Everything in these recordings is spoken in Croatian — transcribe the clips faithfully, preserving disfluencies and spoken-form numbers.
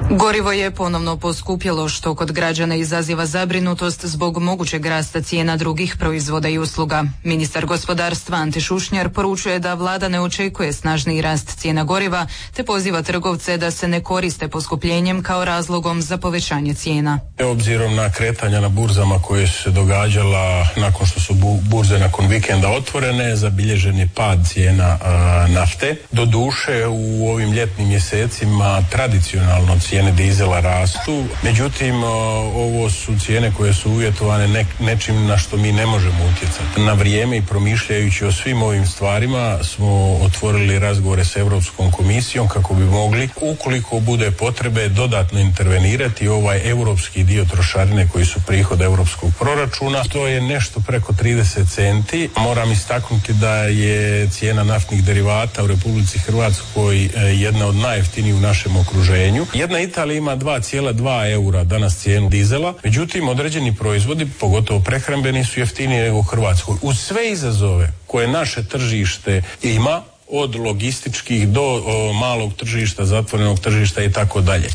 Gorivo je ponovno poskupjelo, što kod građana izaziva zabrinutost zbog mogućeg rasta cijena drugih proizvoda i usluga. Ministar gospodarstva Ante Šušnjar poručuje da vlada ne očekuje snažniji rast cijena goriva, te poziva trgovce da se ne koriste poskupljenjem kao razlogom za povećanje cijena. Obzirom na kretanja na burzama koje su se događala nakon što su burze nakon vikenda otvorene, zabilježen je pad cijena a, nafte. Doduše u ovim ljetnim mjesecima tradicionalno cijena cijene dizela rastu, međutim ovo su cijene koje su uvjetovane ne, nečim na što mi ne možemo utjecati. Na vrijeme i promišljajući o svim ovim stvarima smo otvorili razgovore s Europskom komisijom kako bi mogli, ukoliko bude potrebe, dodatno intervenirati ovaj europski dio trošarine koji su prihod europskog proračuna. To je nešto preko trideset centi. Moram istaknuti da je cijena naftnih derivata u Republici Hrvatskoj jedna od najjeftinijih u našem okruženju. Jedna Italija ima dva zarez dva eura danas cijenu dizela, međutim određeni proizvodi, pogotovo prehrambeni, su jeftiniji nego u Hrvatskoj. Uz sve izazove koje naše tržište ima, od logističkih do o, malog tržišta, zatvorenog tržišta i tako dalje.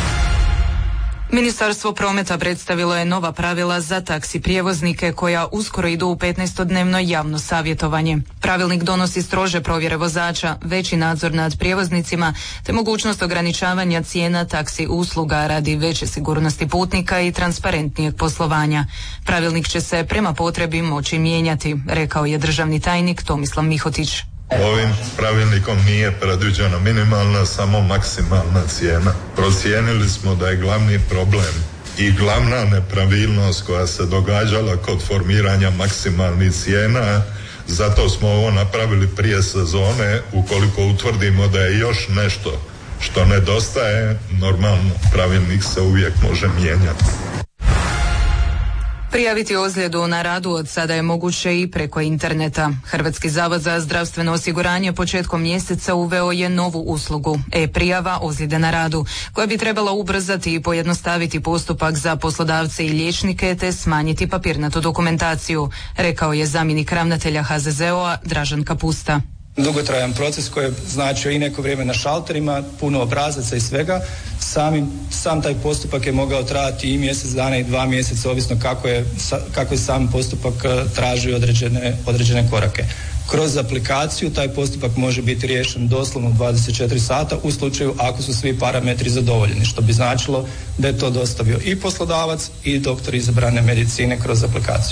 Ministarstvo prometa predstavilo je nova pravila za taksi prijevoznike koja uskoro idu u petnaestodnevno javno savjetovanje. Pravilnik donosi strože provjere vozača, veći nadzor nad prijevoznicima te mogućnost ograničavanja cijena taksi usluga radi veće sigurnosti putnika i transparentnijeg poslovanja. Pravilnik će se prema potrebi moći mijenjati, rekao je državni tajnik Tomislav Mihotić. Ovim pravilnikom nije predviđena minimalna, samo maksimalna cijena. Procijenili smo da je glavni problem i glavna nepravilnost koja se događala kod formiranja maksimalnih cijena, zato smo ovo napravili prije sezone. Ukoliko utvrdimo da je još nešto što nedostaje, normalno pravilnik se uvijek može mijenjati. Prijaviti ozljedu na radu od sada je moguće i preko interneta. Hrvatski zavod za zdravstveno osiguranje početkom mjeseca uveo je novu uslugu e-prijava ozljede na radu, koja bi trebala ubrzati i pojednostaviti postupak za poslodavce i liječnike te smanjiti papirnatu dokumentaciju, rekao je zamjenik ravnatelja H Z Z O-a Dražen Kapusta. Dugotrajan proces koji je značio i neko vrijeme na šalterima, puno obrazaca i svega. Samim, sam taj postupak je mogao trajati i mjesec dana i dva mjeseca, ovisno kako je, kako je sam postupak tražio određene, određene korake. Kroz aplikaciju taj postupak može biti riješen doslovno dvadeset četiri sata u slučaju ako su svi parametri zadovoljeni, što bi značilo da je to dostavio i poslodavac i doktor izabrane medicine kroz aplikaciju.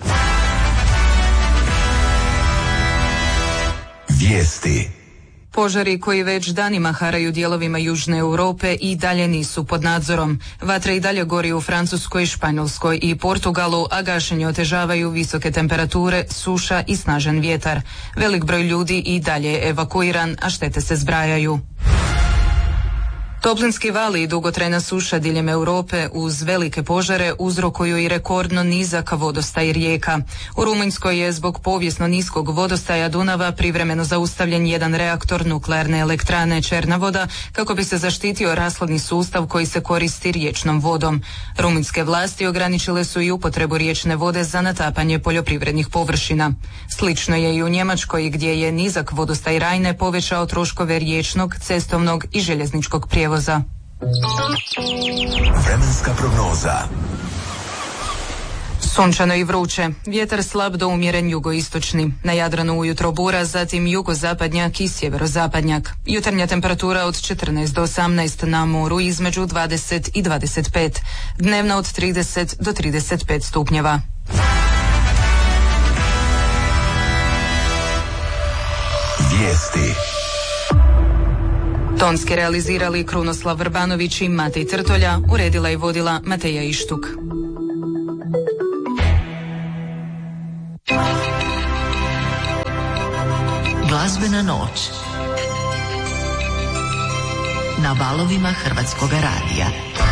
Vijesti. Požari koji već danima haraju dijelovima Južne Europe i dalje nisu pod nadzorom. Vatra i dalje gori u Francuskoj, Španjolskoj i Portugalu, a gašenje otežavaju visoke temperature, suša i snažan vjetar. Velik broj ljudi i dalje je evakuiran, a štete se zbrajaju. Toplinski vali i dugotrajna suša diljem Europe uz velike požare uzrokuju i rekordno nizak vodostaj rijeka. U Rumunjskoj je zbog povijesno niskog vodostaja Dunava privremeno zaustavljen jedan reaktor nuklearne elektrane Černa voda kako bi se zaštitio rashladni sustav koji se koristi riječnom vodom. Rumunjske vlasti ograničile su i upotrebu riječne vode za natapanje poljoprivrednih površina. Slično je i u Njemačkoj gdje je nizak vodostaj Rajne povećao troškove riječnog, cestovnog i željezničkog prijevoza. Vremenska prognoza. Sunčano i vruće, vjetar slab do umjeren jugoistočni, na Jadranu ujutro bura, zatim jugozapadnjak i sjeverozapadnjak. Jutarnja temperatura od četrnaest do osamnaest, na moru između dvadeset i dvadeset pet, dnevna od trideset do trideset pet stupnjeva. Vijesti. Tonski realizirali Krunoslav Vrbanović i Matej Trtolja, uredila i vodila Mateja Ištuk. Glazbena noć na valovima Hrvatskoga radija.